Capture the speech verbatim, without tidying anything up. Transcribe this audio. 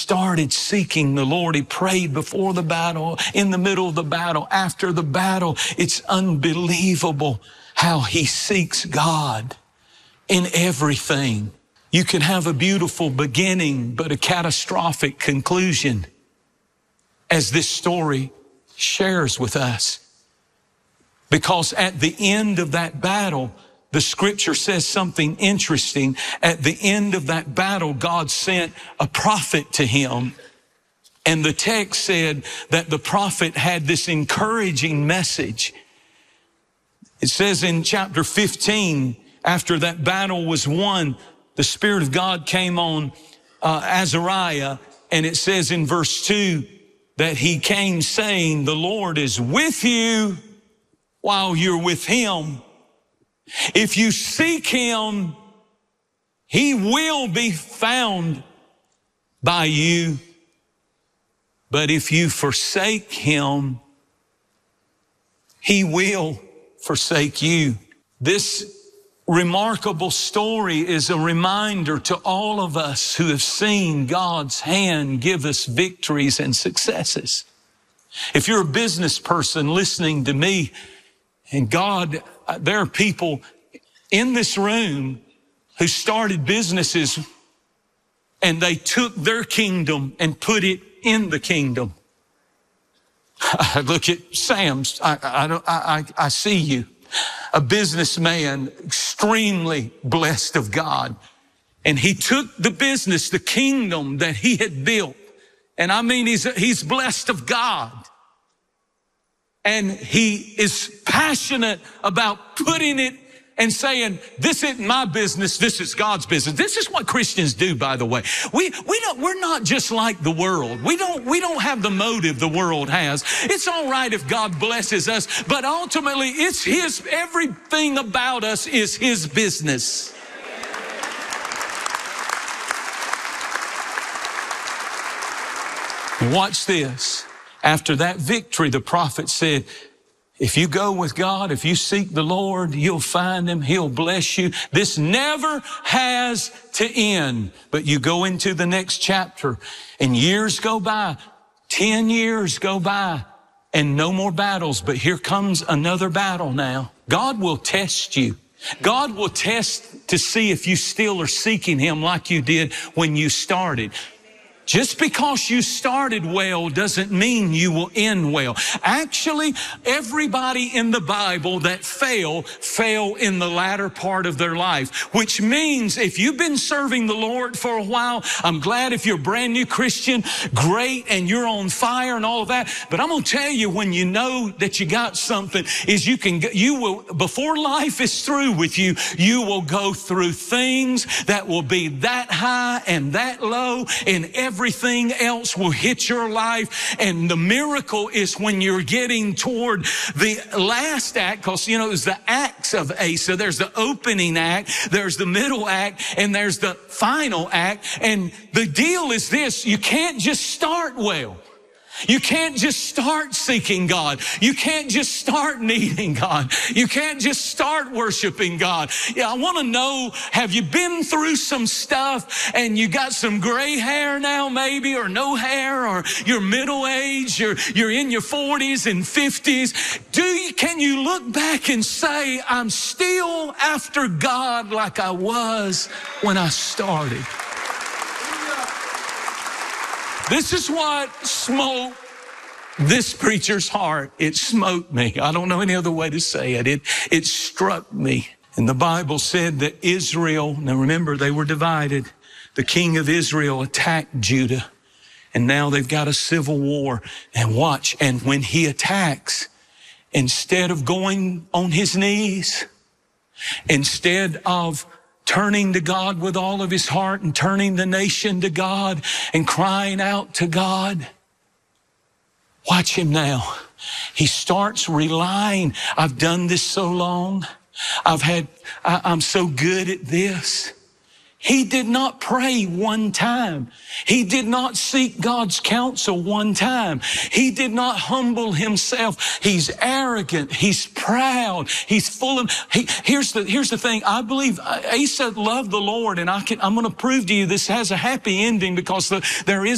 started seeking the Lord. He prayed before the battle, in the middle of the battle, after the battle. It's unbelievable how he seeks God in everything. You can have a beautiful beginning, but a catastrophic conclusion, as this story shares with us. Because at the end of that battle, the scripture says something interesting. At the end of that battle, God sent a prophet to him. And the text said that the prophet had this encouraging message. It says in chapter fifteen, after that battle was won, the Spirit of God came on uh, Azariah, and it says in verse two that he came saying, the Lord is with you while you're with him. If you seek him, he will be found by you. But if you forsake him, he will forsake you. This remarkable story is a reminder to all of us who have seen God's hand give us victories and successes. If you're a business person listening to me, and God, there are people in this room who started businesses and they took their kingdom and put it in the kingdom. I look at Sam's, I, I, don't, I, I, I see you. A businessman, extremely blessed of God. And he took the business, the kingdom that he had built. And I mean, he's, he's blessed of God. And he is passionate about putting it and saying, this isn't my business, this is God's business. This is what Christians do, by the way. We, we don't, we're not just like the world. We don't, we don't have the motive the world has. It's all right if God blesses us, but ultimately it's his, everything about us is his business. Watch this. After that victory, the prophet said, if you go with God, if you seek the Lord, you'll find him. He'll bless you. This never has to end. But you go into the next chapter and years go by, ten years go by and no more battles. But here comes another battle now. God will test you. God will test to see if you still are seeking him like you did when you started. Just because you started well doesn't mean you will end well. Actually, everybody in the Bible that fell, fell in the latter part of their life, which means if you've been serving the Lord for a while, I'm glad. If you're a brand new Christian, great, and you're on fire and all of that. But I'm going to tell you, when you know that you got something, is you can, you will, before life is through with you, you will go through things that will be that high and that low, and every Everything else will hit your life. And the miracle is when you're getting toward the last act, because, you know, there's the acts of Asa. There's the opening act, there's the middle act, and there's the final act. And the deal is this: you can't just start well. You can't just start seeking God. You can't just start needing God. You can't just start worshiping God. Yeah, I want to know, have you been through some stuff and you got some gray hair now maybe, or no hair, or you're middle age, you're, you're in your forties and fifties. Do you, can you look back and say, I'm still after God like I was when I started? This is what smote this preacher's heart. It smote me. I don't know any other way to say it. It, it struck me. And the Bible said that Israel, now remember, they were divided. The king of Israel attacked Judah. And now they've got a civil war. And watch, and when he attacks, instead of going on his knees, instead of turning to God with all of his heart and turning the nation to God and crying out to God, watch him now. He starts relying. I've done this so long. I've had, I, I'm so good at this. He did not pray one time. He did not seek God's counsel one time. He did not humble himself. He's arrogant. He's proud. He's full of, he, here's the, here's the thing. I believe Asa loved the Lord, and I can, I'm going to prove to you this has a happy ending, because the, there is